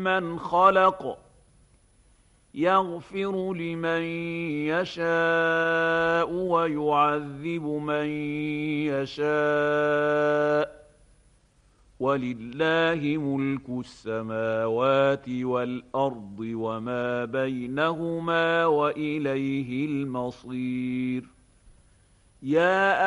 ممن خلق يغفر لمن يشاء ويعذب من يشاء ولله ملك السماوات والأرض وما بينهما وإليه المصير. يا